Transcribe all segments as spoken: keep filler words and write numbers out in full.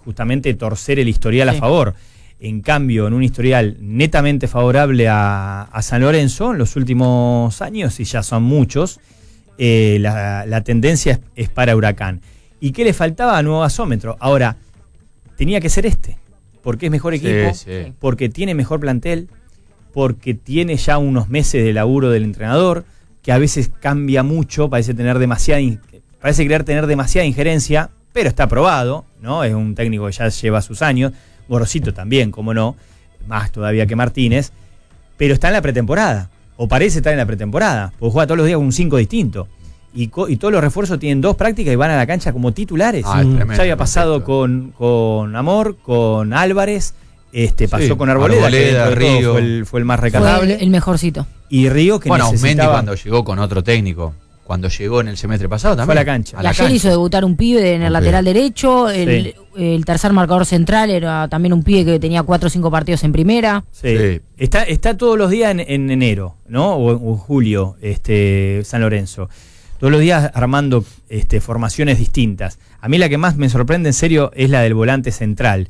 justamente torcer el historial sí. a favor. En cambio, en un historial netamente favorable a, a San Lorenzo, en los últimos años, y ya son muchos, eh, la, la tendencia es, es para Huracán. ¿Y qué le faltaba? Nuevo gasómetro. Ahora, tenía que ser este, porque es mejor equipo, Sí, sí. porque tiene mejor plantel, porque tiene ya unos meses de laburo del entrenador, que a veces cambia mucho, parece tener demasiada, parece querer tener demasiada injerencia, pero está probado, ¿no? Es un técnico que ya lleva sus años. Gorosito también, como no, más todavía que Martínez, pero está en la pretemporada, o parece estar en la pretemporada, porque juega todos los días con un cinco distinto, y, co- y todos los refuerzos tienen dos prácticas y van a la cancha como titulares. Ah, es tremendo, ya había pasado con, con Amor, con Álvarez, este pasó Sí, con Arboleda, Arboleda, que dentro de todo Río. fue el, fue el más Fue recatable, el, el mejorcito. y Río, que Bueno, Mendy necesitaba... cuando llegó con otro técnico, cuando llegó en el semestre pasado también. Fue a la cancha. A Y la ayer cancha. hizo debutar un pibe en el Ok. lateral derecho. El, Sí. el tercer marcador central era también un pibe que tenía cuatro o cinco partidos en primera. Sí. Sí. Está, está todos los días en, en enero, ¿no? O en o julio, este, San Lorenzo. Todos los días armando este, formaciones distintas. A mí la que más me sorprende en serio es la del volante central,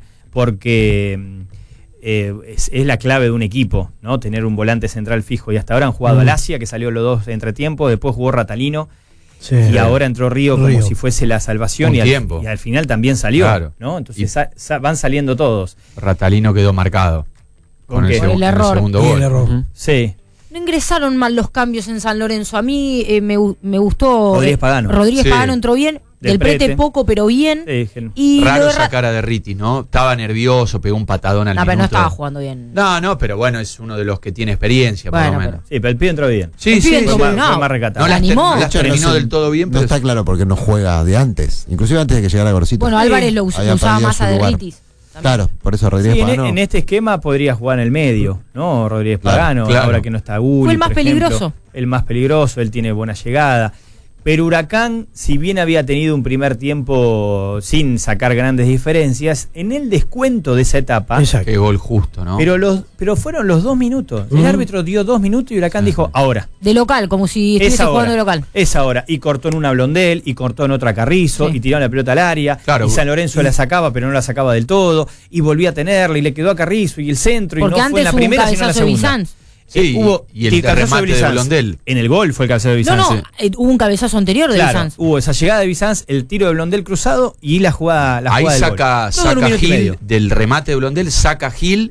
porque eh, es, es la clave de un equipo, ¿no? Tener un volante central fijo. Y hasta ahora han jugado Mm. Alasia, que salió los dos entretiempos, después jugó Ratalino, Sí. y ahora entró Río como Río. si fuese la salvación, Un y al, tiempo. y al final también salió, Claro. ¿no? Entonces Y- sa- sa- van saliendo todos. Ratalino quedó marcado. ¿Con Con, el, qué? segu- Con el en el error. segundo Y el gol. error. Ujú. Sí. No ingresaron mal los cambios en San Lorenzo. A mí eh, me, gu- me gustó. Rodríguez eh, Pagano. Rodríguez Sí. Pagano entró bien. Del Del Prete Prete. poco, pero bien. Sí, gen- Y lo Raro de esa Ra- cara de Ritti, ¿no? Estaba nervioso, pegó un patadón al No, pero no minuto. estaba jugando bien. No, no, pero bueno, es uno de los que tiene experiencia, por Bueno, lo menos. Sí, pero el pibe entró bien. Sí, El sí, pibe sí. entró Fue bien, más- no. fue más recatado. No La las, ter- animó. no De las hecho, no terminó se- del todo bien, No pero está claro porque no juega de antes. Inclusive antes de que llegara Gorosito. Bueno, Álvarez lo, us- Había lo usaba perdido más su a lugar. Derritis. Claro, por eso Rodríguez Sí, en, Pagano. en este esquema podría jugar en el medio, ¿no? Rodríguez Claro, Pagano, claro. ahora que no está Gulli, Fue el más por ejemplo. peligroso. El más peligroso, él tiene buena llegada. Pero Huracán, si bien había tenido un primer tiempo sin sacar grandes diferencias, en el descuento de esa etapa, Exacto. qué gol justo, ¿no? pero los pero fueron los dos minutos. El Mm. árbitro dio dos minutos y Huracán dijo, ahora. De local, como si Es estuviese ahora, jugando de local. es ahora. Y cortó en una Blondel, y cortó en otra Carrizo, Sí. y tiró la pelota al área. Claro. Y San Lorenzo la sacaba, pero no la sacaba del todo. Y volvía a tenerla, y le quedó a Carrizo, y el centro, Porque y no fue antes en la hubo un primera, sino en la cabezazo de segunda. Bizanz. Sí, Eh, hubo- y el sí, cabezazo remate de Bizanz. Blondel. En el gol fue el cabezazo de No, Bizanz. no, eh, hubo un cabezazo anterior de Claro, Bizanz. hubo esa llegada de Bizanz, el tiro de Blondel cruzado y la jugada, la Ahí jugada del saca, gol. Todo en un saca minuto y Gil medio. del remate de Blondel, saca Gil,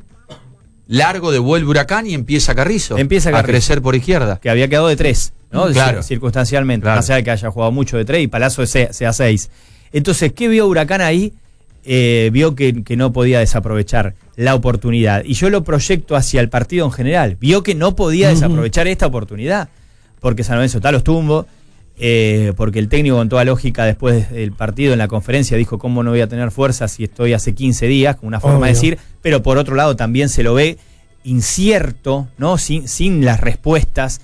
largo, devuelve Huracán y empieza Carrizo. Empieza a Carrizo. crecer por izquierda. Que había quedado de tres, ¿no? Claro. Circunstancialmente, Claro. más allá de que haya jugado mucho de tres y Palazzo de se- sea seis. Entonces, ¿qué vio Huracán ahí? Eh, vio que, que no podía desaprovechar la oportunidad. Y yo lo proyecto hacia el partido en general. Vio que no podía desaprovechar esta oportunidad. Porque San Lorenzo está a los tumbos. Eh, porque el técnico, con toda lógica, después del partido en la conferencia, dijo: ¿cómo no voy a tener fuerza si estoy hace quince días? Con una forma Obvio. de decir. Pero por otro lado, también se lo ve incierto, ¿no? Sin, sin las respuestas.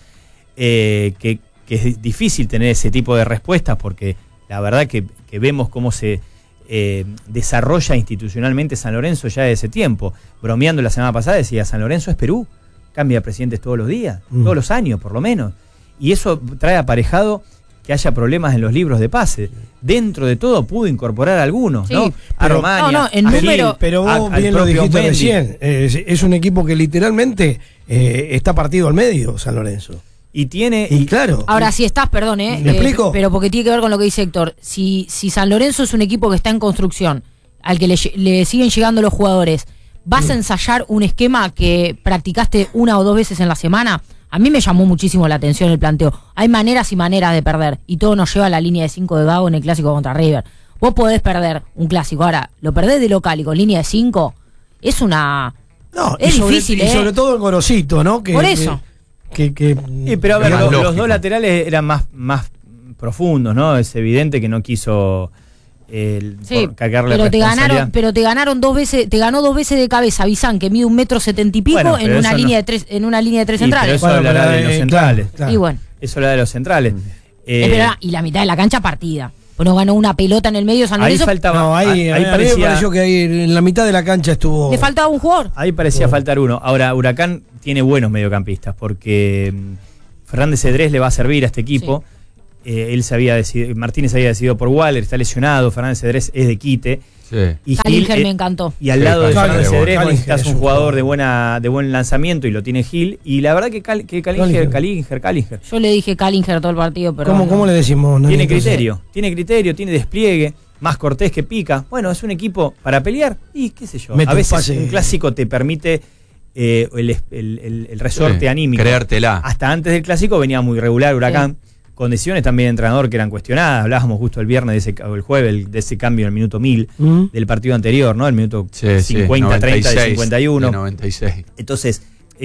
Eh, que, que es difícil tener ese tipo de respuestas, porque la verdad que, que vemos cómo se eh, desarrolla institucionalmente San Lorenzo ya desde ese tiempo. Bromeando la semana pasada decía: San Lorenzo es Perú, cambia de presidentes todos los días, Mm. todos los años por lo menos, y eso trae aparejado que haya problemas en los libros de pase. Dentro de todo pudo incorporar algunos, Sí, ¿no? A pero- Romania, no, no, en a número- Gil, Pero a- vos al bien lo propio dijiste Mendy. recién. Es, es un equipo que literalmente eh, está partido al medio, San Lorenzo. Y tiene... Y claro. Ahora, si estás, perdón, ¿eh? ¿Me eh, explico? Pero porque tiene que ver con lo que dice Héctor. Si, si San Lorenzo es un equipo que está en construcción, al que le, lle- le siguen llegando los jugadores, ¿vas a ensayar un esquema que practicaste una o dos veces en la semana? A mí me llamó muchísimo la atención el planteo. Hay maneras y maneras de perder, y todo nos lleva a la línea de cinco de Gago en el clásico contra River. Vos podés perder un clásico, ahora, lo perdés de local y con línea de cinco, es una... No, es y sobre, difícil, y ¿eh? sobre todo el Gorosito, ¿no? Que, Por eso. Que, que, Sí, pero a ver, Más lo- los lógico. dos laterales eran más, más profundos, ¿no? Es evidente que no quiso eh, Sí, por cargarle pero te responsabilidad. ganaron, pero te ganaron dos veces, te ganó dos veces de cabeza Bizán, que mide un metro setenta y pico Bueno, en pero una eso línea no- de tres, en una línea de tres Sí, pero centrales. eso hablará de los eh, centrales. claro, claro. Y bueno, Eso era de los centrales. Eh, es verdad, y la mitad de la cancha partida. Pues no ganó una pelota en el medio San ahí Lorenzo. faltaba, No, ahí, ahí, a- a mí me parecía, pareció que ahí en la mitad de la cancha estuvo. Le faltaba un jugador. ahí parecía faltar uno. Ahora, Huracán tiene buenos mediocampistas, porque mm, Fernández Cedrés le va a servir a este equipo. Eh, él se había decidido, Martínez había decidido por Waller, está lesionado, Fernández Cedrés es de quite. Sí. Y Callinger Gil, me eh, encantó. Y al Sí, lado de Callinger Fernández es bueno. Cedrés vos necesitas Callinger un es un jugador jugador. de buena de buen lanzamiento y lo tiene Gil. Y la verdad que, Cal, que Callinger, Callinger, Callinger, Yo le dije Callinger todo el partido, pero. ¿Cómo, no. ¿Cómo le decimos? Nani, tiene entonces? criterio, tiene criterio, tiene despliegue, más cortés que pica. Bueno, es un equipo para pelear y qué sé yo. Mete A un veces pase. un clásico te permite eh, el, el, el- el resorte Sí, anímico. creértela. Hasta antes del clásico venía muy regular Huracán, con decisiones también de entrenador que eran cuestionadas. Hablábamos justo el viernes, de ese, o el jueves, el- de ese cambio en el minuto mil Mm. del partido anterior, ¿no? El minuto Sí, sí, cincuenta, treinta, de noventa y seis, cincuenta y uno. de noventa y seis. Entonces,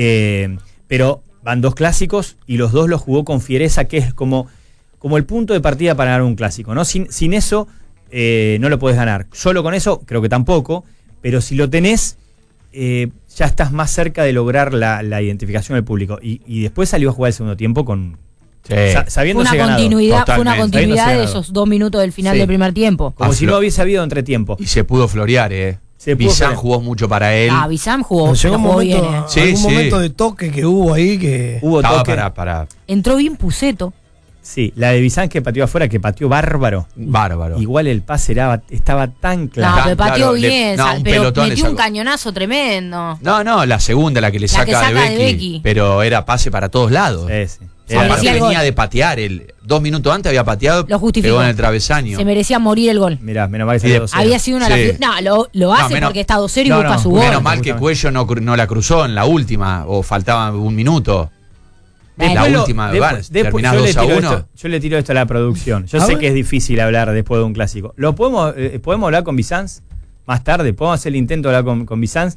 eh, pero van dos clásicos y los dos los jugó con fiereza, que es como, como el punto de partida para ganar un clásico, ¿no? Sin, sin eso eh, no lo puedes ganar. Solo con eso creo que tampoco, pero si lo tenés, eh, ya estás más cerca de lograr la, la identificación del público. Y, y después salió a jugar el segundo tiempo con Sí. sa- Fue sabiéndose una ganado. continuidad, fue una Totalmente. continuidad de Sabiéndose esos dos minutos del final Sí. del primer tiempo. Como Ah, si Flo- no hubiese habido entretiempo. Y se pudo florear, ¿eh? Se pudo Bizán florear. jugó mucho para él. Ah, Bizam jugó, Pero llegó la un jugó momento, bien, eh. Sí, algún sí. momento de toque que hubo ahí que. Hubo Estaba toque. para, para Entró bien Puceto. Sí, la de Bizán que pateó afuera, que pateó bárbaro. bárbaro. Igual el pase era, estaba tan No, claro. pero Claro, pateó le- bien, no, sa- un pero pelotón le metió un sacó. cañonazo tremendo. No, no, la segunda, la que le La saca, que saca de, de Becky, Becky. pero era pase para todos lados. Sí, sí. Se Era- merecía Aparte el gol. venía de patear, el, dos minutos antes había pateado, Lo justificó. pegó en el travesaño. Se merecía morir el gol. Mirá, menos mal que Y salió de- dos cero. Había sido una Sí. de las- No, lo, lo hace No, menos- porque está dos cero y No, busca no, su menos gol. Menos mal que Justamente. Cuello no, cru- no la cruzó en la última, o faltaba un minuto. Bueno. la Después lo- última, después- van, después terminás yo le dos a tiro uno. esto- Yo le tiro esto a la producción. Yo A sé ver. que es difícil hablar después de un clásico. ¿Lo podemos, eh, podemos hablar con Bizanz más tarde? ¿Podemos hacer el intento de hablar con, con Bizanz?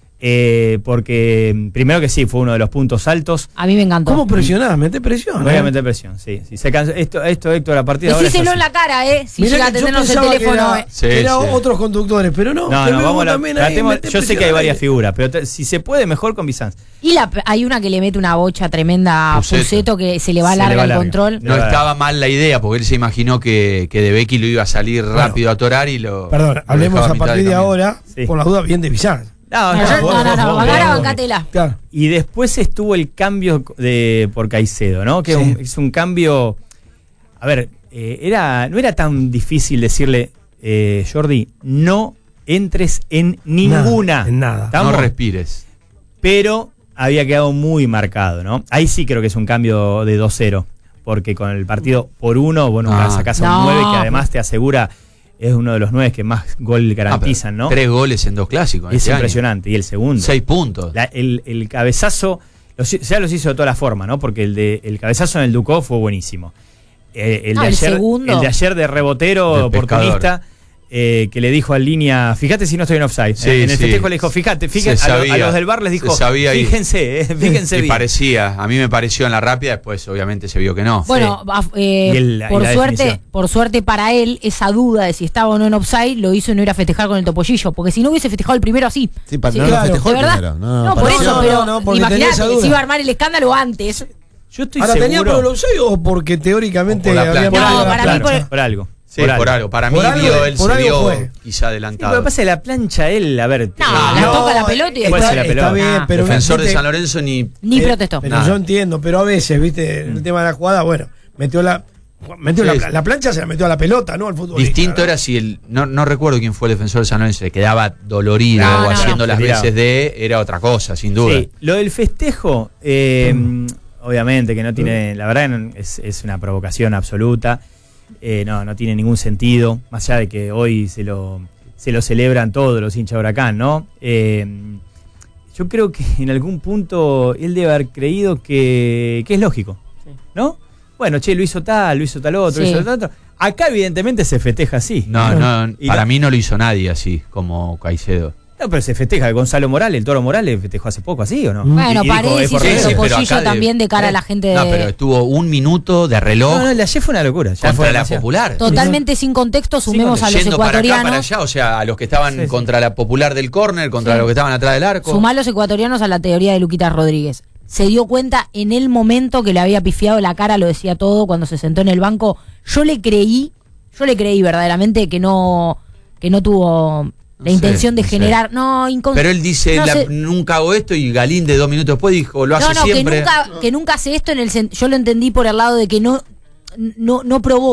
Eh, porque mm, primero que sí, fue uno de los puntos altos. A mí me encantó. ¿Cómo presionás? Mete presión. Voy ¿eh? a meter presión, sí. sí. Se cansó- esto, esto, Héctor, a partir de ahora. es Decíselo así. en la cara, ¿eh? Si Mirá llega a que yo tenernos el pensaba que teléfono. era, eh. Sí, que era sí. otros conductores, pero no. No, te no, veo vamos a también hablar. ahí, tratemos- mete yo sé presión que hay al varias aire. figuras, pero te- si se puede, mejor con Bizanz. Y la, hay una que le mete una bocha tremenda a Puceto. Puceto que se le va Se le larga va el larga. control. No Verdad. estaba mal la idea, porque él se imaginó que, que de Becky lo iba a salir rápido a torar y lo. Perdón, lo hablemos dejaba a mitad partir de camino. ahora, Sí. por las dudas, bien de Bizán. No, No, no, yo- vos- no, no, no, vos- Bagara, vos- bancatela. Claro. Y después estuvo el cambio de por Caicedo, ¿no? Que Sí. es un- es un cambio. A ver, eh, era, no era tan difícil decirle, eh, Jordi, no entres en ninguna. Nada, en nada. ¿Estamos? No respires. Pero había quedado muy marcado, ¿no? Ahí sí creo que es un cambio de dos cero. Porque con el partido por uno, vos nunca Ah. sacás a No. un nueve que además te asegura, es uno de los nueve que más gol garantizan, Ah, ¿no? pero Tres goles en dos clásicos. Es este año. impresionante. Y el segundo. Seis puntos. La- el, el cabezazo, los, ya los hizo de todas las formas, ¿no? Porque el, de, el cabezazo en el Ducó fue buenísimo. Eh, el, No, de el ayer, segundo. el de ayer de rebotero Del oportunista, eh, que le dijo al línea, fíjate si no estoy en offside. Sí, Eh, en el sí. festejo le dijo, fíjate, fíjate, Se a, lo- a sabía, los del bar les dijo, se sabía y- fíjense, eh, fíjense Y bien. parecía, a mí me pareció en la rápida, después obviamente se vio que no. Bueno, a- eh, Y el- y por la suerte, definición. por suerte para él, esa duda de si estaba o no en offside lo hizo no ir a festejar con el topollillo, porque si no hubiese festejado el primero así. Sí, pa- Sí, no lo claro. festejó ¿De el verdad? primero. No, No, no, por pareció- eso, no, pero no, porque tenía esa imagínate, duda. se iba a armar el escándalo antes. Yo estoy Ahora, ¿tenía seguro. por el offside o porque teóricamente O por la había plancha. metido No, la para mí plancha? por- por algo. Sí, por algo. Para mí Por algo- vio, él por se algo vio fue. quizá Sí, adelantado. lo que pasa es que la plancha él, a ver. No, eh, la toca la pelota y Puede después. ser la está pelota. bien, Ah. pero Defensor de viste, San Lorenzo ni. Ni eh, protestó. Pero Nada. yo entiendo, pero a veces, viste, el tema de la jugada, bueno, metió la metió Sí, la, sí. la plancha, se la metió a la pelota, ¿no? Al futbolista. Distinto ¿no? era si el. No, no recuerdo quién fue el defensor de San Lorenzo, se quedaba dolorido No, o no. haciendo las Se tiraba. veces de. Era otra cosa, sin duda. Sí, lo del festejo, eh, obviamente que no tiene, la verdad no- es, es una provocación absoluta, eh, no, no tiene ningún sentido, más allá de que hoy se lo, se lo celebran todos los hinchas de Huracán, ¿no? Eh, yo creo que en algún punto él debe haber creído que, que es lógico, ¿no? Bueno, che, lo hizo tal, lo hizo tal otro, Sí. lo hizo tal otro. Acá evidentemente se festeja así. No, no, Y para la- mí no lo hizo nadie así, como Caicedo. No, pero se festeja. Gonzalo Morales, el Toro Morales, festejó hace poco así, ¿o no? Bueno, Y- y dijo, Paredes es por hizo Sí, el sí, respeto. pero topollillo acá de- también de cara a la gente de. No, pero estuvo un minuto de reloj No, no, el de ayer fue una locura. Ya contra fue la demasiado. popular. Totalmente sin contexto, sumemos a los Yendo para acá, ecuatorianos. para allá, o sea, a los que estaban Sí, sí. contra la popular del córner, contra Sí. los que estaban atrás del arco. Sumá a los ecuatorianos a la teoría de Luquita Rodríguez. Se dio cuenta en el momento que le había pifiado la cara, lo decía todo, cuando se sentó en el banco. Yo le creí, yo le creí verdaderamente que no, que no tuvo la No sé, intención de no sé. generar. No, incon- Pero él dice, no la- sé. nunca hago esto, y Galín de dos minutos después dijo, lo hace No, no, siempre. que nunca, que nunca hace esto en el sen- yo lo entendí por el lado de que no, no, no provoca,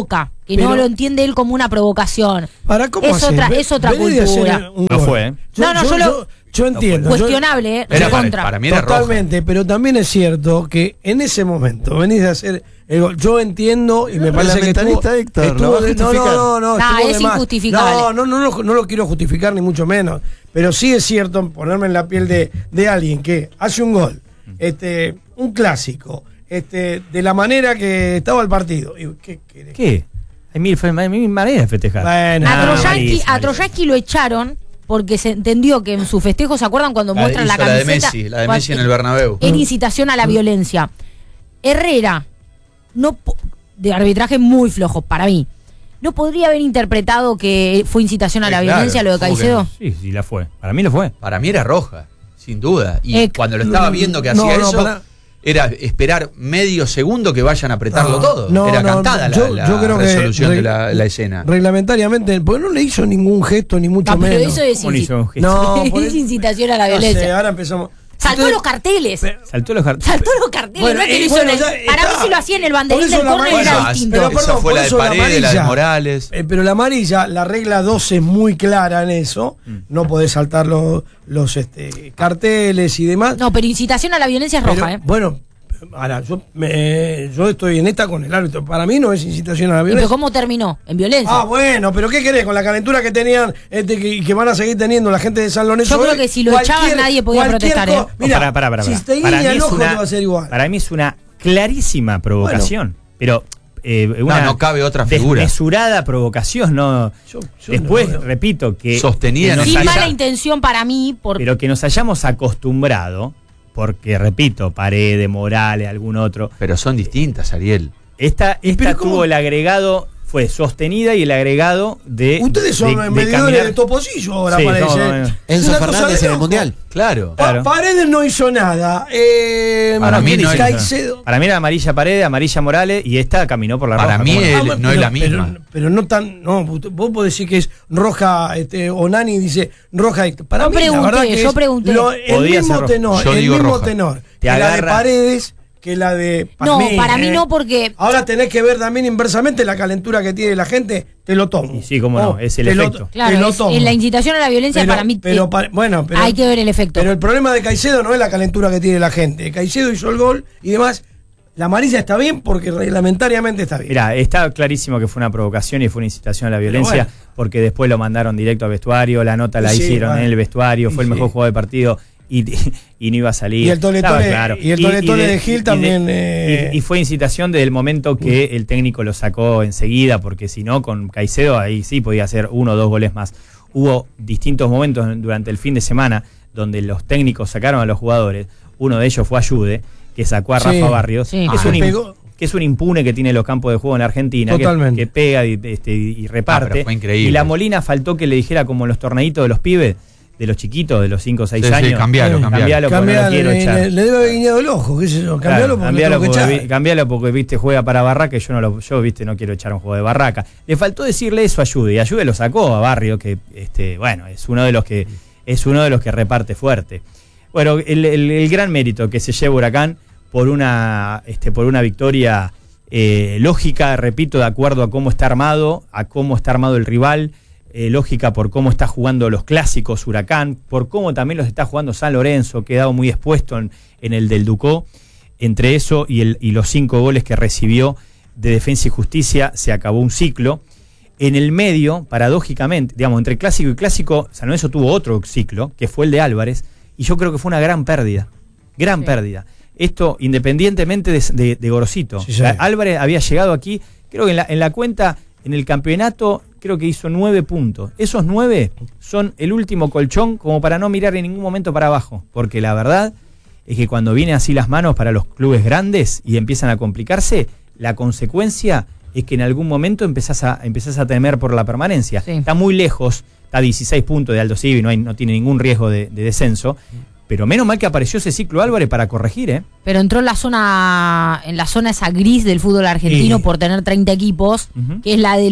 que Pero- no lo entiende él como una provocación. ¿Para cómo es haces? otra, Ve- es otra venir de hacer cultura. un No gol. fue, ¿eh? No, no, yo lo- yo entiendo. yo- Cuestionable, ¿eh? Era para, Recontra. para mí era roja. Totalmente, pero también es cierto que en ese momento venís de hacer el gol. Yo entiendo y me El parece que estuvo, mentalista, Héctor, lo estuvo va a de- no, no, justificar. no, no, Nah, estuvo es de más. injustificable. No, no, no, no, no lo quiero justificar ni mucho menos, pero sí es cierto ponerme en la piel de, de alguien que hace un gol, este, un clásico, este, de la manera que estaba el partido. Y, ¿qué querés? ¿Qué? Hay mil, hay mil maneras de festejar. Bueno, A no, Troyansky, Marisa, a Marisa. Troyansky lo echaron porque se entendió que en su festejo, ¿se acuerdan cuando La- muestran la hizo la de camiseta? Messi, la de Cuando- Messi en el Bernabéu. Era incitación a la violencia. Herrera, no po- de arbitraje muy flojo para mí. ¿No podría haber interpretado que fue incitación a Sí, la claro, violencia lo de ¿cómo que Caicedo? no? Sí, sí, la fue. Para mí lo fue. Para mí era roja, sin duda. Y Eh, cuando lo estaba viendo que no, hacía no, eso, para- era esperar medio segundo que vayan a apretarlo No, todo. no, era no, cantada la, yo- la yo creo que resolución re- de la, la escena. reglamentariamente, porque no le hizo ningún gesto ni mucho Ah, pero menos. eso es, ¿Cómo le hizo inci- un gesto? No, por es eso- incitación a la no violencia. sé, ahora empezamos. Saltó Entonces- los carteles. Pero- Saltó los carteles. Saltó los carteles. Bueno, no es que eh, lo hizo bueno, en el- ya para está. mí si lo hacía en el Por banderín eso del la córner amarilla- era Bueno, distinto. pero esa perdón, fue por la de eso la Paredes, la de amarilla. Morales. Eh, pero la amarilla, la regla doce es muy clara en eso. No podés saltar los, los este, carteles y demás. No, pero incitación a la violencia es Pero, roja, ¿eh? Bueno, ahora, yo, me- yo estoy en esta con el árbitro. Para mí no es incitación a la ¿Y pero violencia. cómo terminó? En violencia. Ah, bueno, pero ¿qué querés? Con la calentura que tenían este, que, y que van a seguir teniendo la gente de San Lorenzo. Yo creo hoy, que si lo cualquier- echaban nadie podía cualquier protestar, co- ¿eh? Mira, No, pará, pará, pará, si pará. te guiña Para mí el es ojo una- te va a hacer igual. Para mí es una clarísima provocación. Pero eh, una no cabe otra figura. desmesurada provocación, no. Yo- yo Después, no veo. repito, que. Sostenida que en nos el Sin haya- mala intención para mí, por pero que nos hayamos acostumbrado, porque repito, Paredes, Morales, algún otro. Pero son distintas, Ariel. Esta, esta pero cómo? tuvo el agregado, fue sostenida y el agregado de. Ustedes son de- de medidores caminar- de topollillo ahora, Sí, parece. no, no, no. Es Enzo una cosa Fernández de en el loco. Mundial. Claro. Pa- Claro. Paredes no hizo nada. Eh, Para mí no es- Caicedo. Para mí era amarilla Paredes, amarilla Morales y esta caminó por la Para roja. mí ¿cómo no? es- Ah, Él bueno, no es pero- la misma. Pero, pero no tan. No, vos podés decir que es roja. Este, Onani dice roja. Para No mí, la pregunté, verdad que yo es pregunté. lo- el Podía mismo ser roja. tenor. Yo el digo mismo roja. tenor. Te Que la de agarra- Paredes. Que la de. No, mí, para mí eh. no, porque Ahora tenés que ver también inversamente la calentura que tiene la gente. Te lo tomo. Y sí, cómo no, es el te lo- efecto. te claro, lo es- tomo. en la incitación a la violencia Pero- para mí pero eh, pa- bueno, pero, hay que ver el efecto. Pero el problema de Caicedo no es la calentura que tiene la gente. Caicedo hizo el gol y demás. La amarilla está bien porque reglamentariamente está bien. Mirá, está clarísimo que fue una provocación y fue una incitación a la violencia, bueno. porque después lo mandaron directo al vestuario, la nota la Sí, hicieron bueno. en el vestuario, Y fue el sí. mejor jugador del partido y, y no iba a salir. Y el tole Estaba tole- claro. y el tole tole de Gil y también, eh. y, y fue incitación desde el momento que el técnico lo sacó enseguida, porque si no, con Caicedo ahí sí podía hacer uno o dos goles más. Hubo distintos momentos durante el fin de semana donde los técnicos sacaron a los jugadores. Uno de ellos fue Ayude, que sacó a Sí. Rafa Barrios, Sí. que, es Ah, un im- pegó. que es un impune que tiene los campos de juego en la Argentina, que, Totalmente. que pega y, este, y Ah, reparte. pero fue increíble. Y la Molina faltó que le dijera como en los torneitos de los pibes, de los chiquitos, de los cinco o seis Sí, sí, años. cambialo, eh, cambialo. porque no lo Cambialo, quiero le, echar. le- le debe haber guiñado el ojo, qué sé yo. Cambialo Claro, porque cambialo lo tengo que porque, echar. vi- cambialo porque, viste, juega para Barraca y yo no lo, yo, viste, no quiero echar un juego de Barraca. Le faltó decirle eso a Ayude, y Ayude lo sacó a Barrio, que este, bueno, es uno de los que, es uno de los que reparte fuerte. Bueno, el, el- el gran mérito que se lleva Huracán por una, este, por una victoria eh, lógica, repito, de acuerdo a cómo está armado, a cómo está armado el rival, eh, lógica por cómo está jugando los clásicos Huracán, por cómo también los está jugando San Lorenzo, quedado muy expuesto en, en el del Ducó. Entre eso y, el, y los cinco goles que recibió de Defensa y Justicia, se acabó un ciclo. En el medio, paradójicamente, digamos, entre clásico y clásico, San Lorenzo tuvo otro ciclo, que fue el de Álvarez, y yo creo que fue una gran pérdida, gran Sí. pérdida. Esto independientemente de, de, de Gorosito. Sí, sí. La- Álvarez había llegado aquí, creo que en la, en la cuenta, en el campeonato, creo que hizo nueve puntos. Esos nueve son el último colchón como para no mirar en ningún momento para abajo, porque la verdad es que cuando vienen así las manos para los clubes grandes y empiezan a complicarse, la consecuencia es que en algún momento empezás a, empezás a temer por la permanencia. Sí. Está muy lejos, está a dieciséis puntos de Aldo Civi, no, hay, no tiene ningún riesgo de, de descenso, pero menos mal que apareció ese ciclo Álvarez para corregir, ¿eh? Pero entró en la zona en la zona esa gris del fútbol argentino Sí. por tener treinta equipos, Ujú. que es la de los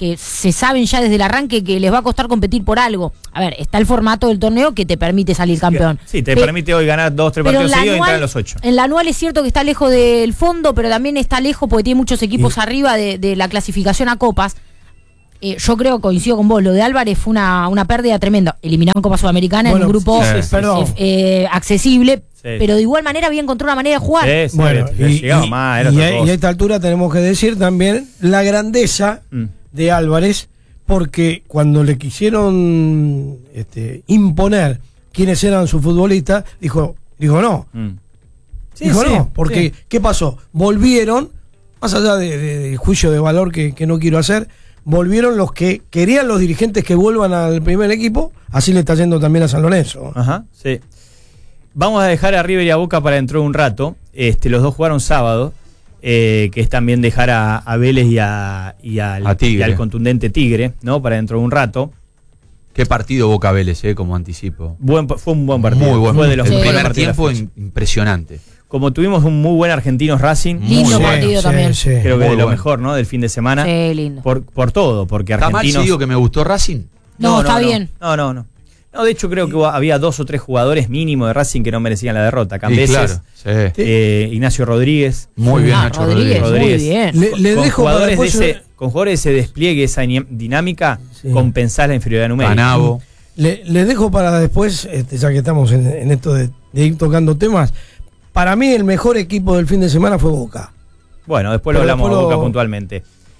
que se saben ya desde el arranque que les va a costar competir por algo. A ver, está el formato del torneo que te permite salir campeón. Sí, te Pe- permite hoy ganar dos, tres pero partidos en la seguidos y anual- entrar en los ocho. En la anual es cierto que está lejos del fondo, pero también está lejos porque tiene muchos equipos Y- arriba de, de la clasificación a copas. Eh, yo creo, coincido con vos, lo de Álvarez fue una, una pérdida tremenda. Eliminaron Copa Sudamericana Bueno, en un grupo sí, sí, perdón. eh, accesible, Sí. pero de igual manera había encontrado una manera de jugar. Sí, sí, Bueno, le y, llegaba y- más, era y otra a, cosa. y a esta altura tenemos que decir también la grandeza Mm. de Álvarez, porque cuando le quisieron este, imponer quiénes eran sus futbolistas, dijo, dijo no, Mm. Sí, dijo sí, no, porque sí. ¿qué pasó? Volvieron, más allá de, de- de juicio de valor que, que no quiero hacer, volvieron los que querían los dirigentes que vuelvan al primer equipo, así le está yendo también a San Lorenzo. Ajá, sí. Vamos a dejar a River y a Boca para dentro de un rato. Este, los dos jugaron sábado, eh, que es también dejar a, a Vélez y, a, y, al, A Tigre. y al contundente Tigre, ¿no? Para dentro de un rato. Qué partido Boca Vélez, eh, como anticipo. Buen, fue un buen partido. Muy bueno. Fue de los El Sí. mejores primer partidos tiempo de la fecha. im- impresionante. Como tuvimos un muy buen Argentinos Racing, Lindo Muy partido Sí, también. sí. creo que Muy de lo bueno. mejor, ¿no? Del fin de semana. Sí, lindo. Por, por todo, porque ¿Está mal si Argentinos... digo que me gustó Racing? No, está bien. No, no, no. No, de hecho creo que hubo- había dos o tres jugadores mínimo de Racing que no merecían la derrota. Sí, Cambeses, claro. Sí. eh, Ignacio Rodríguez. Muy bien, Ah, Nacho Rodríguez, Rodríguez. muy bien. Le, le con, dejo para jugadores de después ese, con jugadores de ese despliegue, esa ni- dinámica, Sí. compensás la inferioridad numérica. Canavo. Le, le dejo para después, este, ya que estamos en, en esto de, de ir tocando temas. Para mí el mejor equipo del fin de semana fue Boca. Bueno, después lo Pero hablamos después de Boca lo- puntualmente.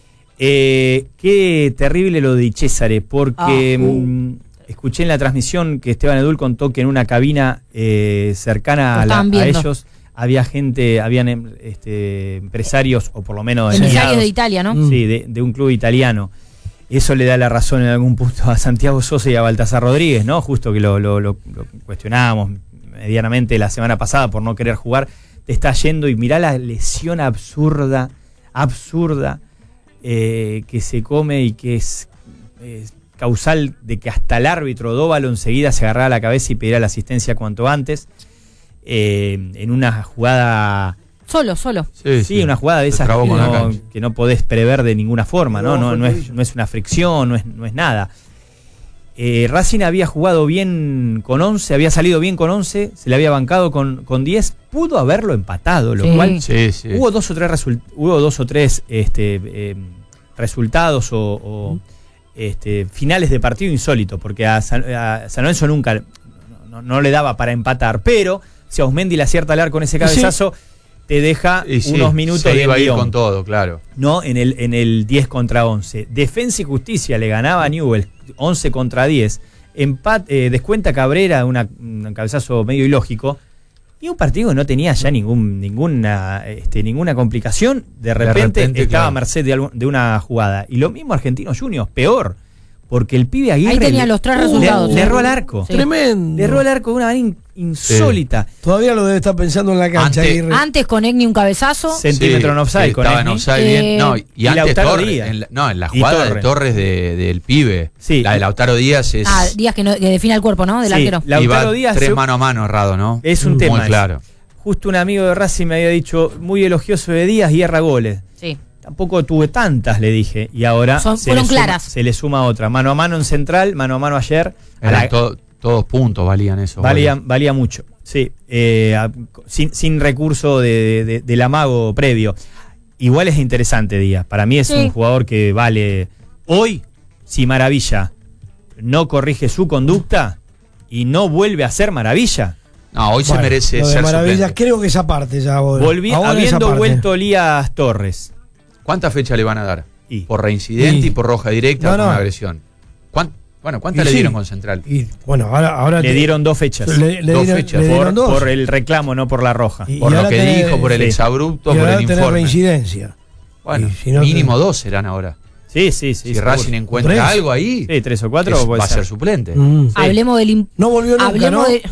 Eh, qué terrible lo de Césare, porque Ah, uh. mm, escuché en la transmisión que Esteban Edul contó que en una cabina eh, cercana Lo a, la- estaban a viendo. ellos había gente, habían em, este, empresarios, o por lo menos Emisarios empleados, de Italia, ¿no? Mm. sí, de, de un club italiano. Eso le da la razón en algún punto a Santiago Sosa y a Baltasar Rodríguez, ¿no? Justo que lo, lo, lo- lo cuestionábamos medianamente la semana pasada por no querer jugar. Te está yendo y mirá la lesión absurda, absurda, eh, que se come y que es, es causal de que hasta el árbitro Dóvalo enseguida se agarrara la cabeza y pidiera la asistencia cuanto antes. Eh, en una jugada... Solo, solo. Sí, una jugada de Se esas que trabó con la no, cancha. que no podés prever de ninguna forma, ¿no? No, No, no, es, no es una fricción, no es, no es nada. Eh, Racing había jugado bien con once, había salido bien con once, se le había bancado con, con diez, pudo haberlo empatado, lo Sí. cual Sí, sí. hubo dos o tres, result- hubo dos o tres este, eh, resultados o, o, este, finales de partido insólito, porque a San, a San Lorenzo nunca no, no- no le daba para empatar, pero si a Osmendi le acierta al arco en ese cabezazo, te deja Y sí, unos minutos se de iba a ir envión, con todo, claro. ¿no? En el, en el diez contra once. Defensa y Justicia le ganaba a Newell once contra diez. Empat, eh, descuenta Cabrera, una, un cabezazo medio ilógico. Y un partido que no tenía ya ningún, ninguna, este, ninguna complicación. De repente, repente, estaba claro. a merced de, algún- de una jugada. Y lo mismo Argentinos Juniors, peor. Porque el pibe Aguirre Ahí tenía le- los tres le- resultados. Le, Sí. erró al arco. Sí. Tremendo. Le erró al arco de una manera in- insólita. Todavía lo debe estar pensando en la cancha. Ante- Aguirre. Antes con Egni un cabezazo. Centímetro en Sí, offside que con estaba en Esni. offside Eh, bien. No, y, y antes Lautaro Torres. Díaz. En la- no, en la Y jugada de Torres. Torres de- del pibe. Sí. La de Lautaro Díaz es. Ah, Díaz que, no, que define el cuerpo, ¿no? Del Sí, arquero. la- Lautaro iba Díaz tres se- mano a mano, errado, ¿no? Es un Muy tema. claro. Justo un amigo de Racing me había dicho, muy elogioso de Díaz y erra goles. Sí. Tampoco tuve tantas, le dije. Y ahora Son- se, fueron le suma, claras. se le suma otra. Mano a mano en central, mano a mano ayer. A Eran la- to- todos puntos valían eso. valía, valía mucho. Sí, eh, a- sin, sin recurso de, de- del amago previo. Igual es interesante Díaz. Para mí es Sí. un jugador que vale. Hoy, si Maravilla no corrige su conducta y no vuelve a ser Maravilla, No, hoy Bueno, se merece lo de ser Maravillas, suplente. creo que esa parte ya. ahora. volvi- Ahora esa habiendo parte. vuelto Elías Torres. ¿Cuántas fechas le van a dar? Y- Por reincidente Y- y, por roja directa No, o no. con agresión. ¿Cuán- bueno, ¿cuántas Y le sí. dieron con Central? Y bueno, ahora, ahora Le te- dieron dos fechas. le, le dos dieron, fechas. le por, dieron dos. por el reclamo, no por la roja. Y- Por lo ahora que tenés- dijo, por el sí. exabrupto, y por ahora el tenés informe. reincidencia. Bueno, Y si no mínimo te- dos serán ahora. Sí, sí, sí. si seguro. Racing encuentra Tres. algo ahí, Sí, tres o cuatro es- puede va a ser. ser suplente. Mm. Hablemos del. im- No volvió nunca, Hablemos ¿no? de-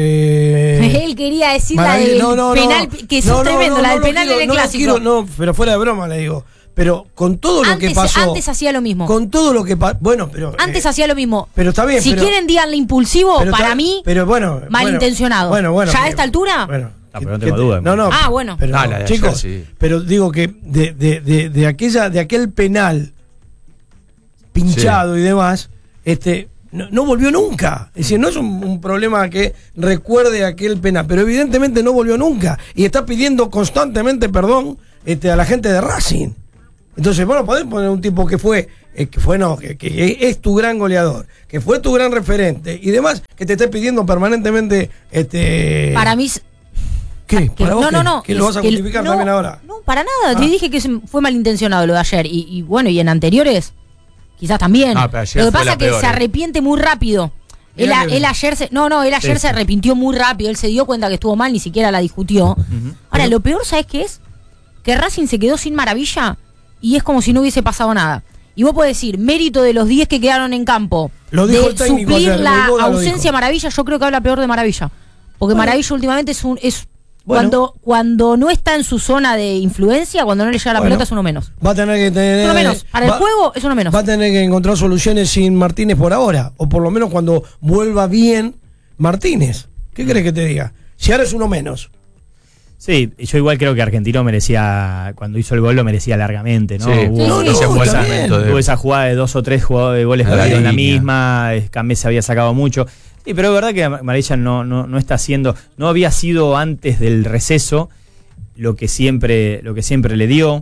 Eh, Él quería decir la Maravilla- del no, no, no. penal, que eso No, es no, tremendo, no, la no del lo penal quiero, en el no lo clásico. quiero, no, pero fuera de broma le digo. Pero con todo lo antes, que pasó. antes hacía lo mismo. Con todo lo que pasó. Bueno, pero. Antes eh, hacía lo mismo. pero está bien. Si pero- quieren, díganle impulsivo, pero para está- mí, Pero bueno. malintencionado. Bueno, bueno. ¿Ya a pero- esta altura? Bueno. Ah, pero no que- tengo que- duda. No, no. Ah, bueno. Pero, Ah, la de ayer, chicos, sí. pero digo que de, de, de, de aquella, de aquel penal pinchado sí. y demás, este, no, no volvió nunca. Es decir, no es un, un problema que recuerde aquel penal, pero evidentemente no volvió nunca. Y está pidiendo constantemente perdón este, a la gente de Racing. Entonces, bueno, podés poner un tipo que fue, eh, que fue no, que, que es tu gran goleador, que fue tu gran referente y demás, que te esté pidiendo permanentemente este. Para mí. ¿Qué? Que, ¿Para vos no, qué? no, no. ¿Que lo vas a justificar no, también ahora? No, para nada. Ah. Te dije que fue malintencionado lo de ayer. Y, y bueno, y en anteriores, quizás también. Ah, pero ayer lo que fue pasa es que peor, se eh. arrepiente muy rápido. Él, él ayer se, no, no, él ayer sí. se arrepintió muy rápido. Él se dio cuenta que estuvo mal, ni siquiera la discutió. Uh-huh. Ahora, ¿pero? Lo peor, ¿sabes qué es? Que Racing se quedó sin Maravilla y es como si no hubiese pasado nada. Y vos podés decir, mérito de los diez que quedaron en campo, lo dijo de el técnico suplir ayer, la Boda ausencia de Maravilla, yo creo que habla peor de Maravilla. Porque bueno. Maravilla últimamente es un... Es, Bueno. Cuando, cuando no está en su zona de influencia, cuando no le llega la bueno, pelota es uno menos. Va a tener que tener. Uno menos. Para va, el juego es uno menos. Va a tener que encontrar soluciones sin Martínez por ahora. O por lo menos cuando vuelva bien Martínez. ¿Qué querés que te diga? Si ahora es uno menos. Sí, yo igual creo que Argentino merecía, cuando hizo el gol lo merecía largamente, ¿no? Sí, hubo, no, no, esa, no, esa, de... hubo esa jugada de dos o tres jugadores de goles que en la misma, Cambé se había sacado mucho. Sí, pero es verdad que Maravilla no, no, no está haciendo, no había sido antes del receso lo que siempre, lo que siempre le dio.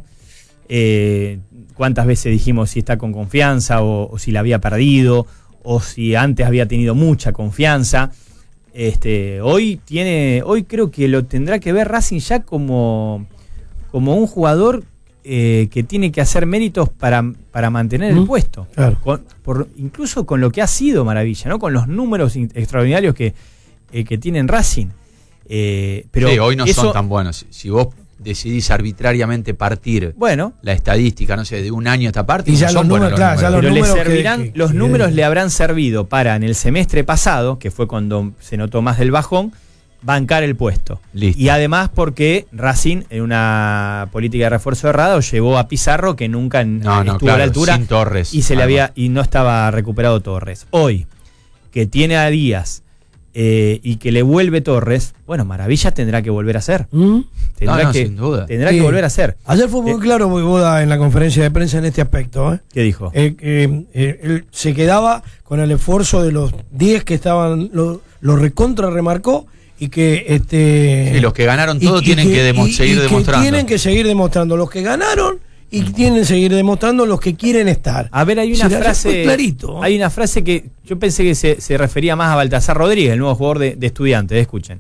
Eh, cuántas veces dijimos si está con confianza o, o si la había perdido o si antes había tenido mucha confianza. Este, hoy tiene, hoy creo que lo tendrá que ver Racing ya como, como un jugador eh, que tiene que hacer méritos para, para mantener el mm, puesto. Claro. Con, por, incluso con lo que ha sido Maravilla, ¿no? Con los números extraordinarios que, eh, que tienen Racing. Eh, pero sí, hoy no eso, son tan buenos. Si, si vos decidís arbitrariamente partir bueno, la estadística, no sé, de un año a esta parte, y ya no los son números, claro, ya los pero números le servirán, que, que, los que, números que, le habrán servido para en el semestre pasado, que fue cuando se notó más del bajón, bancar el puesto. Listo. Y además porque Racing, en una política de refuerzo errada, llevó a Pizarro, que nunca no, no, estuvo claro, a la altura, sin Torres, y se le además. había y no estaba recuperado Torres. Hoy, que tiene a Díaz eh, y que le vuelve Torres, bueno, Maravilla tendrá que volver a hacer. ¿Mm? Tendrá, no, no, que, sin duda. tendrá sí. que volver a hacer. Ayer fue muy eh, claro Boda en la conferencia de prensa en este aspecto. ¿eh? ¿Qué dijo? Eh, eh, eh, él se quedaba con el esfuerzo de los diez que estaban, lo, lo recontra remarcó y que este sí, los que ganaron todo y, tienen y que, que demo- y, seguir y demostrando. Que tienen que seguir demostrando los que ganaron y tienen que seguir demostrando los que quieren estar. A ver, hay una Será frase clarito. Hay una frase que yo pensé que se, se refería más a Baltasar Rodríguez, el nuevo jugador de, de Estudiantes. Escuchen.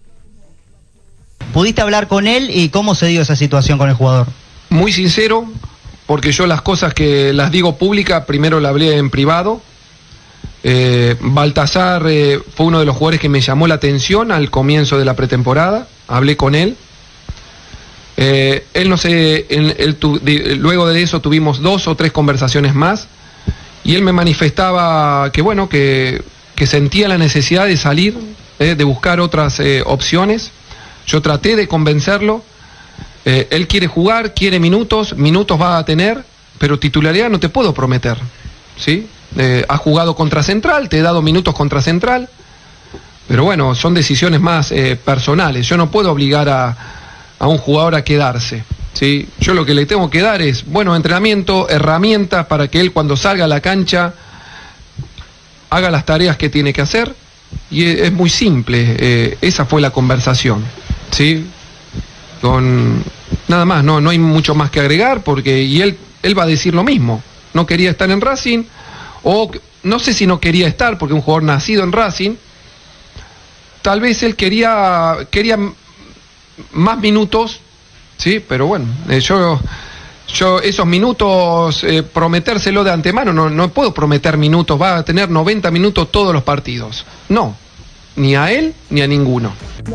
¿Pudiste hablar con él y cómo se dio esa situación con el jugador? Muy sincero, porque yo las cosas que las digo públicas, primero la hablé en privado. Eh, Baltasar eh, fue uno de los jugadores que me llamó la atención al comienzo de la pretemporada. Hablé con él. Eh, él no sé, él, él tu, de, luego de eso tuvimos dos o tres conversaciones más y él me manifestaba que bueno, que, que sentía la necesidad de salir, eh, de buscar otras eh, opciones. Yo traté de convencerlo. Eh, él quiere jugar, quiere minutos, minutos va a tener, pero titularidad no te puedo prometer, ¿sí? Eh, ha jugado contra Central, te he dado minutos contra Central, pero bueno, son decisiones más eh, personales. Yo no puedo obligar a, a un jugador a quedarse, ¿sí? Yo lo que le tengo que dar es bueno entrenamiento, herramientas para que él cuando salga a la cancha haga las tareas que tiene que hacer, y es, es muy simple. Eh, esa fue la conversación, ¿sí? Con nada más, no, no hay mucho más que agregar, porque y él, él va a decir lo mismo. No quería estar en Racing, o no sé si no quería estar, porque un jugador nacido en Racing, tal vez él quería, quería más minutos, sí, pero bueno, eh, yo, yo esos minutos, eh, prometérselo de antemano, no, no puedo prometer minutos, va a tener noventa minutos todos los partidos. No, ni a él ni a ninguno.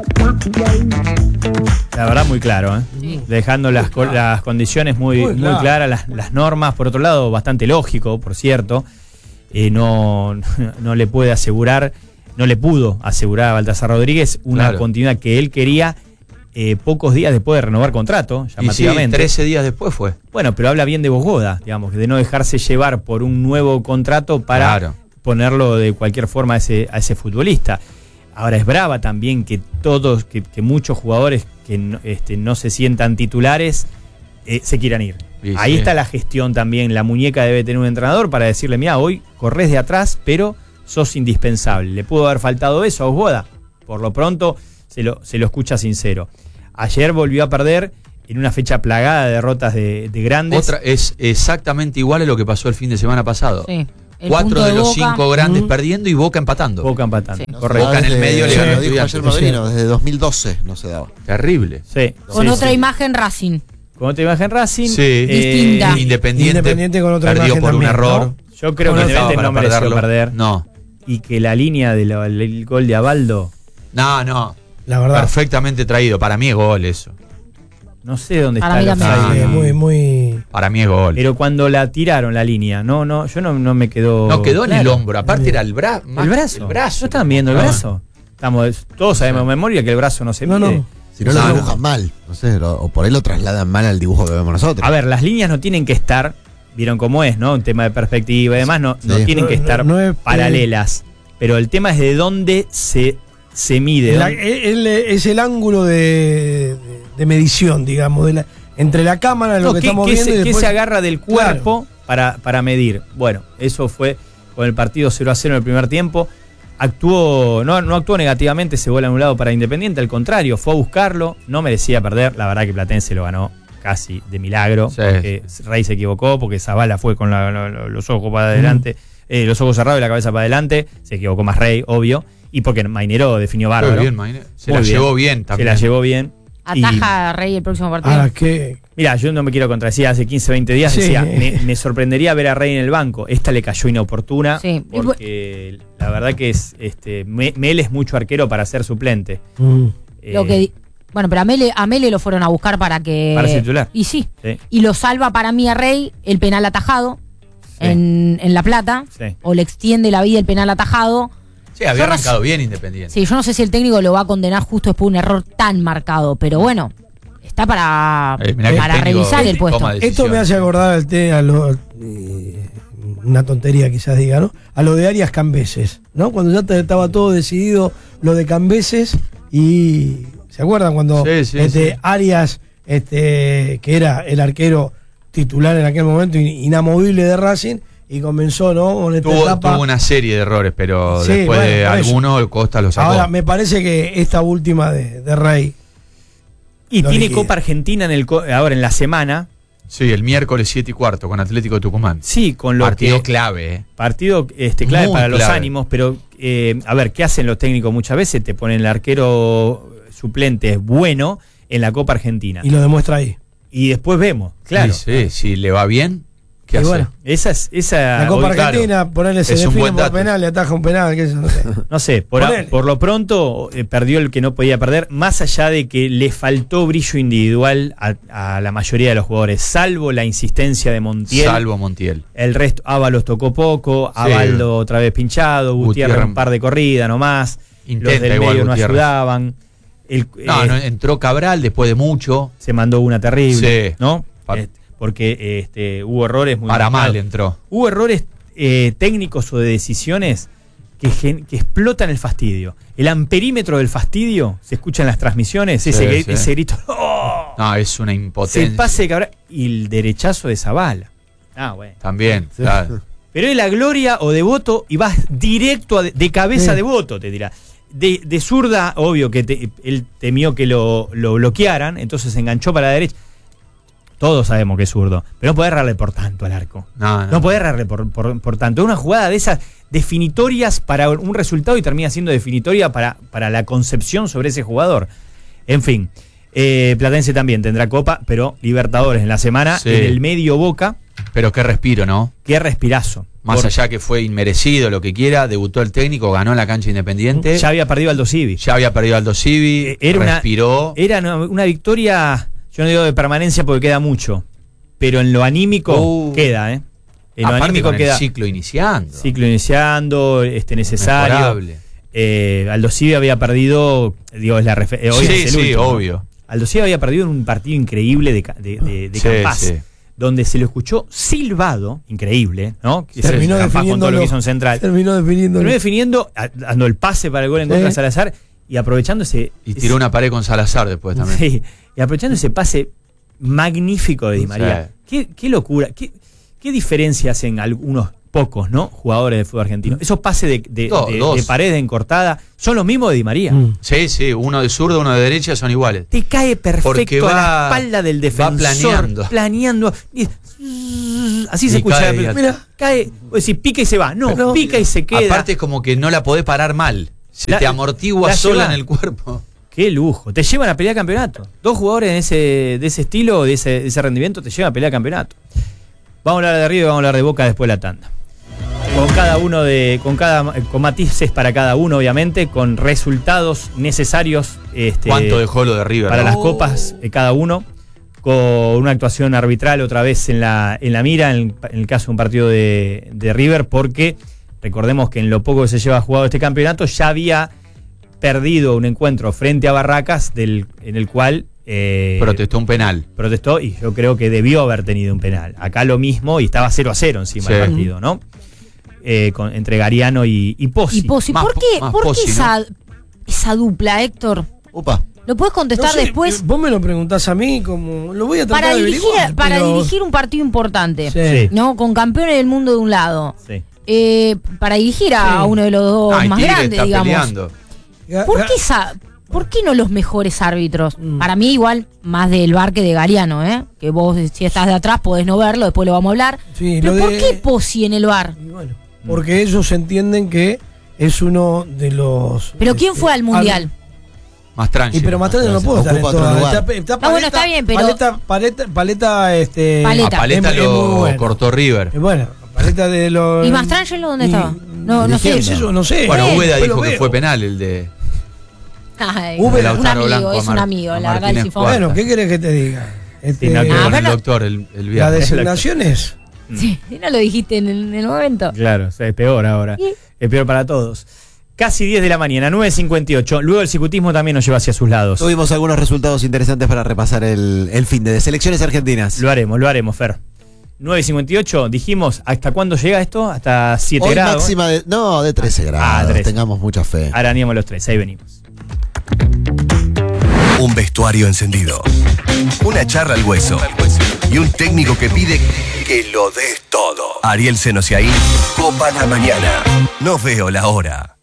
La verdad muy claro, ¿eh? Sí. Dejando las, co- las condiciones muy, muy, claro. muy claras, las, las normas, por otro lado, bastante lógico, por cierto. Eh, no, no le puede asegurar, no le pudo asegurar a Baltasar Rodríguez una claro. continuidad que él quería eh, pocos días después de renovar contrato, llamativamente. Y sí, trece días después fue. Bueno, pero habla bien de Bogoda, digamos, de no dejarse llevar por un nuevo contrato para claro. ponerlo de cualquier forma a ese, a ese futbolista. Ahora es brava también que todos, que, que muchos jugadores que no, este, no se sientan titulares eh, se quieran ir. Sí, Ahí sí. está la gestión también. La muñeca debe tener un entrenador para decirle, mira, hoy corres de atrás, pero sos indispensable. ¿Le pudo haber faltado eso a Osboda? Por lo pronto se lo, se lo escucha sincero. Ayer volvió a perder en una fecha plagada de derrotas de, de grandes. Otra es exactamente igual a lo que pasó el fin de semana pasado. Sí. El Cuatro punto de los Boca. cinco grandes Mm. perdiendo y Boca empatando. Boca empatando. Sí. Correcto. Boca en el medio le ganó Lo a dijo ayer Estudiantes. Madrino, desde dos mil doce no se daba. Terrible. Sí, Con sí, otra sí. imagen Racing. Con otra imagen Racing. Sí. Distinta. Independiente, Independiente con otra perdió imagen por también, un error. ¿no? Yo creo No que estaba Independiente para no mereció perderlo. perder. No. Y que la línea del del gol de Abaldo, No, no. La verdad. Perfectamente traído. Para mí es gol eso. no sé dónde Para está. mí el también. offside. Sí, muy, muy. Para mí es gol. Pero cuando la tiraron la línea, no, no, yo no, no me quedó. No quedó en el claro. hombro. Aparte era el, bra El brazo. El brazo. ¿No estaban viendo el Ah. brazo? Estamos, todos sabemos de memoria que el brazo no se No, mide. no. Si no lo No, dibujan mal, no sé, lo- o por ahí lo trasladan mal al dibujo que vemos nosotros. A ver, las líneas no tienen que estar, vieron cómo es, ¿no? Un tema de perspectiva y demás, no, no Sí. tienen que No, estar no es- paralelas. Pero el tema es de dónde se, se mide. La- dónde- el- es el ángulo de, de- de medición, digamos, de la, entre la cámara, lo No, que ¿qué, estamos qué viendo. se, y qué después- se agarra del cuerpo para, para medir? Bueno, eso fue con el partido cero a cero en el primer tiempo. Actuó, no, no actuó negativamente ese gol anulado para Independiente, al contrario, fue a buscarlo, no merecía perder. La verdad que Platense lo ganó casi de milagro. Sí. Porque Rey se equivocó, porque Zavala fue con la- la- la- los ojos para adelante, eh, los ojos cerrados y la cabeza para adelante. Se equivocó más Rey, obvio. Y porque Mainero definió Muy bárbaro. bien, Maine. Se Muy la bien. llevó bien Se también. la llevó bien. Y- Ataja a Rey el próximo partido. Ahora, que Mira, yo no me quiero contradecir, hace quince, veinte días Sí. decía, me, me sorprendería ver a Rey en el banco. Esta le cayó inoportuna, Sí. porque la verdad que es, este, Me- Mel es mucho arquero para ser suplente. Mm. Lo Eh, que di- bueno, pero a Mele, a Mele lo fueron a buscar para que. Para ser titular. Y sí. sí, Y lo salva para mí a Rey el penal atajado Sí. en, en La Plata. sí. O le extiende la vida el penal atajado. Sí, había Yo no arrancado sé- bien Independiente. Sí, yo no sé si el técnico lo va a condenar justo después de un error tan marcado, pero bueno, está para, Eh, mirá que para el técnico revisar el puesto. toma Esto decisiones. me hace acordar al te- a lo, eh, una tontería quizás diga, ¿no? A lo de Arias Cambeses, ¿no? Cuando ya te- estaba todo decidido lo de Cambeses y ¿se acuerdan cuando Sí, sí, este, sí. Arias, este, que era el arquero titular en aquel momento, in- inamovible de Racing, y comenzó, ¿no? Con esta Tuvo, etapa. tuvo una serie de errores, pero Sí, después bueno, de por eso. algunos el Costa lo sacó. Ahora, me parece que esta última de, de Rey. Y Lo tiene liquida. Copa Argentina en el co- ahora en la semana. Sí, el miércoles siete y cuarto con Atlético de Tucumán. Sí, con lo Partido que clave, ¿eh? partido este clave Muy para los clave. ánimos, pero eh, a ver, ¿qué hacen los técnicos muchas veces? Te ponen el arquero suplente bueno en la Copa Argentina. Y lo demuestra ahí. Y después vemos, claro. Sí, sí, si le va bien, ¿qué Y hace? bueno. Esa es esa La Copa hoy, claro, Argentina, ponerle se Es un define buen por dato. penal, le ataja un penal, qué sé yo, no sé. no sé, por, a- Ponele. por lo pronto eh, perdió el que no podía perder, más allá de que le faltó brillo individual a, a la mayoría de los jugadores, salvo la insistencia de Montiel. Salvo Montiel. El resto, Ábalos tocó poco, Sí. Abaldo otra vez pinchado, Gutiérrez, Gutiérrez. un par de corridas nomás, Intenta los del igual medio no Gutiérrez. ayudaban. El- No, eh, no, entró Cabral después de mucho. se mandó una terrible, Sí. ¿no? Pa- Eh, porque este, hubo errores muy Para marcados. mal entró. Hubo errores eh, técnicos o de decisiones que, gen- que explotan el fastidio. El amperímetro del fastidio se escucha en las transmisiones, Sí, ese, gri- sí. ese grito. ¡Oh! No, es una Se impotencia. pase de Cabral y el derechazo de Zavala. Ah, bueno. También, claro. Pero es la gloria o de voto y vas directo a de, de cabeza Sí. de voto, te dirá. De, de zurda, obvio que te- él temió que lo, lo bloquearan, entonces se enganchó para la derecha. Todos sabemos que es zurdo, pero no podés errarle por tanto al arco. No, no. No podés errarle por, por, por tanto. Es una jugada de esas definitorias para un resultado y termina siendo definitoria para, para la concepción sobre ese jugador. En fin, eh, Platense también tendrá Copa, pero Libertadores en la semana, Sí. en el medio Boca, Pero qué respiro, ¿no? qué respirazo. Más Por- allá que fue inmerecido, lo que quiera, debutó el técnico, ganó en la cancha Independiente. Ya había perdido Aldo Civi. Ya había perdido Aldo Civi, Eh, era una- respiró. Era una, una victoria, yo no digo de permanencia porque queda mucho, pero en lo anímico Uh. queda, ¿eh? En lo Aparte anímico con queda el ciclo iniciando. ciclo iniciando, este necesario. Mejorable. Eh, Aldo Civi había perdido, digo, es la refe- eh, hoy Sí, es el sí, último, ¿no? obvio. Aldo Civi había perdido en un partido increíble de, ca- de, de, de Sí, Campás, sí. donde se lo escuchó silbado, increíble, ¿no? Que Terminó es Campás con todo lo definiéndolo. que hizo en Central. Terminó definiendo. Terminó definiendo, a- dando el pase para el gol en contra de Sí. Salazar y aprovechando ese. Y ese- tiró una pared con Salazar después también. Sí, y aprovechando ese pase magnífico de Di María. Sí. qué, qué locura, qué, qué diferencia hacen algunos pocos, ¿no? Jugadores de fútbol argentino. Esos pases de, de, Do, de, dos. de pared en cortada son los mismos de Di María. Mm. Sí, sí, uno de zurdo, uno de derecha son iguales. Te cae Porque perfecto va- a la espalda del defensor. va planeando. planeando. Y- así se Y escucha. cae la pelota. y- Mira, cae, es decir, pica y se va. No, Pero- pica y se queda. Aparte es como que no la podés parar mal. Se La- te amortigua la sola lleva. en el cuerpo. Qué lujo. Te llevan a pelear campeonato. Dos jugadores en ese, de ese estilo, de ese, de ese rendimiento, te llevan a pelear campeonato. Vamos a hablar de River y vamos a hablar de Boca después de la tanda. Con cada uno de. Con cada. Con matices para cada uno, obviamente, con resultados necesarios. Este, ¿Cuánto dejó lo de River? para no? las copas de cada uno, con una actuación arbitral otra vez en la, en la mira, en el, en el caso de un partido de, de River, porque recordemos que en lo poco que se lleva jugado este campeonato ya había perdido un encuentro frente a Barracas, del, en el cual eh, Protestó un penal. protestó y yo creo que debió haber tenido un penal. Acá lo mismo y estaba cero a cero encima Sí. del partido, ¿no? Eh, con, entre Gariano y, y Pozzi. Y Pozzi, Más ¿por po- qué, más por qué Pozzi, esa, esa dupla, Héctor? Upa. ¿Lo puedes contestar No sé, después? eh, Vos me lo preguntás a mí, como lo voy a tratar Para de dirigir, averiguar, para pero- dirigir un partido importante, Sí. ¿no? Con campeones del mundo de un lado. Sí. Eh, para dirigir a Sí. uno de los dos Ay, más Tigre grandes, está digamos. peleando. Ga- ¿Por ga- qué, esa, ¿Por qué no los mejores árbitros? Mm. Para mí igual más del Bar que de Gariano, ¿eh? Que vos si estás de atrás podés no verlo, después lo vamos a hablar. Sí, Pero lo ¿por de- qué Pozzi en el Bar? Y bueno, porque ellos entienden que es uno de los. ¿Pero quién este, fue al Mundial? Más Y tranquilo. pero Mastrano no puedo Ocupa estar en otro todas. lugar. Está, está No, bueno, está bien, pero- Paleta, paleta, paleta, este. Paleta. A Paleta es- es lo muy bueno. cortó River. Eh, Bueno, paleta de los. ¿Y Mastrangelo dónde y- estaba? No, no sé. ¿qué es eso? No sé. Bueno, Eh, Úbeda después dijo lo que veo. fue penal el de. Ay, Hubo un Lautaro amigo, Blanco a es un Mar- amigo, a la verdad, Martínez el sifón. Cuarta. Bueno, ¿qué querés que te diga? Este, Sí, no, Con Ah, el pero- doctor el, el las viernes. designaciones. Sí, no lo dijiste en el, en el momento. Claro, o sea, es peor ahora. Y- Es peor para todos. Casi diez de la mañana, nueve cincuenta y ocho. Luego el cicutismo también nos lleva hacia sus lados. Tuvimos algunos resultados interesantes para repasar el, el fin de, de selecciones argentinas. Lo haremos, lo haremos, Fer. nueve cincuenta y ocho, dijimos, ¿hasta cuándo llega esto? Hasta siete Hoy grados. máxima de. No, de trece grados. trece. Tengamos mucha fe. Arañamos los tres, ahí venimos. Un vestuario encendido, una charla al hueso y un técnico que pide que lo des todo. Ariel Senosiaín, Copa la Mañana. No veo la hora.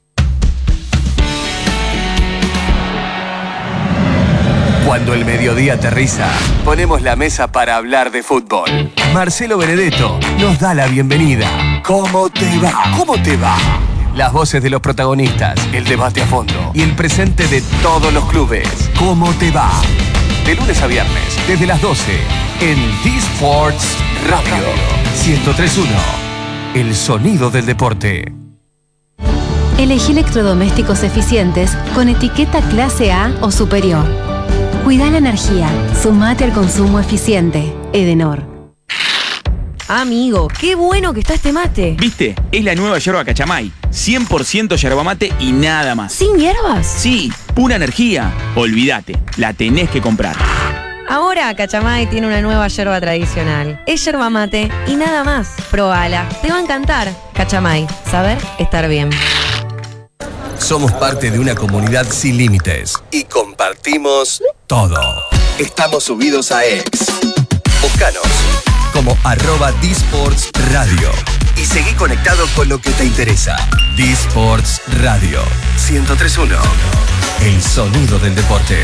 Cuando el mediodía aterriza, ponemos la mesa para hablar de fútbol. Marcelo Benedetto nos da la bienvenida. ¿Cómo te va? ¿Cómo te va? Las voces de los protagonistas, el debate a fondo y el presente de todos los clubes. ¿Cómo te va? De lunes a viernes, desde las doce, en D-Sports Radio. ciento tres punto uno. El sonido del deporte. Elegí electrodomésticos eficientes con etiqueta clase A o superior. Cuida la energía. Sumate al consumo eficiente. Edenor. Amigo, qué bueno que está este mate. ¿Viste? Es la nueva yerba Cachamay. cien por ciento yerba mate y nada más. ¿Sin hierbas? Sí, pura energía. Olvídate, la tenés que comprar. Ahora Cachamay tiene una nueva yerba tradicional. Es yerba mate y nada más. Probala, te va a encantar. Cachamay, saber estar bien. Somos parte de una comunidad sin límites y compartimos todo. Estamos subidos a X. Búscanos como arroba D-Sports Radio y seguí conectado con lo que te interesa. D-Sports Radio ciento tres punto uno. El sonido del deporte.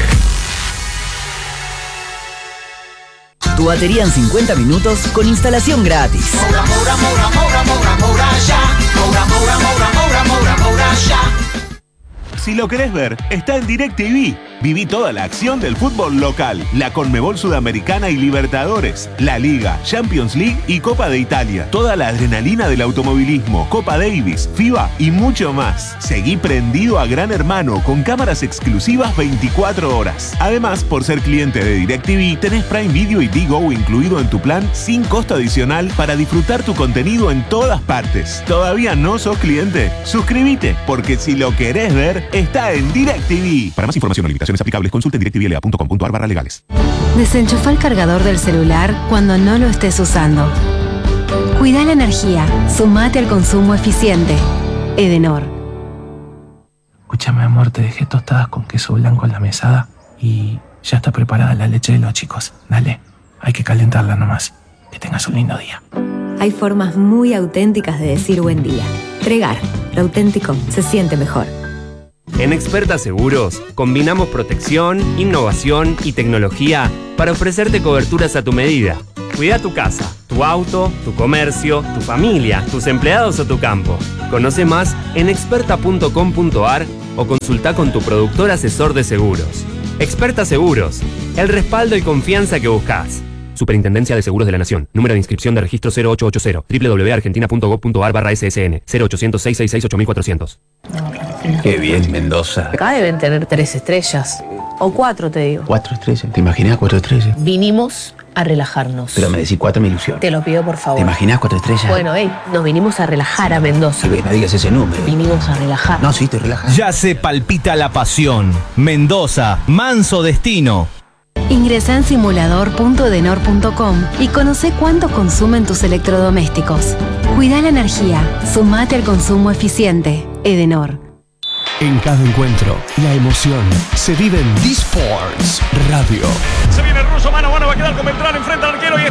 Tu batería en cincuenta minutos con instalación gratis. Moura, Moura, Moura, Moura, Moura, Moura, ya. Moura, Moura, Moura, Moura, Moura, Moura, ya. Si lo querés ver, está en DirecTV. Viví toda la acción del fútbol local, la Conmebol Sudamericana y Libertadores, la Liga, Champions League y Copa de Italia. Toda la adrenalina del automovilismo, Copa Davis, FIBA y mucho más. Seguí prendido a Gran Hermano con cámaras exclusivas veinticuatro horas. Además, por ser cliente de DirecTV, tenés Prime Video y Digo incluido en tu plan sin costo adicional para disfrutar tu contenido en todas partes. ¿Todavía no sos cliente? Suscríbete, porque si lo querés ver, está en DirecTV. Para más información o limitaciones aplicables, consulta en directvla punto com punto a r barra legales. Desenchufa el cargador del celular cuando no lo estés usando. Cuida la energía. Sumate al consumo eficiente. Edenor. Escúchame, amor, te dejé tostadas con queso blanco en la mesada y ya está preparada la leche de los chicos. Dale, hay que calentarla nomás. Que tengas un lindo día. Hay formas muy auténticas de decir buen día. Tregar, lo auténtico se siente mejor. En Experta Seguros, combinamos protección, innovación y tecnología para ofrecerte coberturas a tu medida. Cuida tu casa, tu auto, tu comercio, tu familia, tus empleados o tu campo. Conoce más en experta punto com punto a r o consulta con tu productor asesor de seguros. Experta Seguros, el respaldo y confianza que buscas. Superintendencia de Seguros de la Nación. Número de inscripción de registro cero ocho ocho cero. doble u doble u doble u punto argentina punto gov punto a r barra S S N. cero ochocientos, seiscientos sesenta y seis, ocho mil cuatrocientos. Qué bien, Mendoza. Acá deben tener tres estrellas. O cuatro, te digo. Cuatro estrellas. ¿Te imaginas cuatro estrellas? Vinimos a relajarnos. Pero me decís cuatro, me ilusión. Te lo pido, por favor. ¿Te imaginas cuatro estrellas? Bueno, hey, nos vinimos a relajar a Mendoza. Que no digas ese número. Vinimos a relajar. No, sí, estoy relajado. Ya se palpita la pasión. Mendoza, manso destino. Ingresa en simulador punto edenor punto com y conoce cuánto consumen tus electrodomésticos. Cuida la energía. Sumate al consumo eficiente. Edenor. En cada encuentro, la emoción se vive en D-Sports Radio. Se viene el ruso, mano a mano, va a quedar con Beltrán, enfrenta al arquero y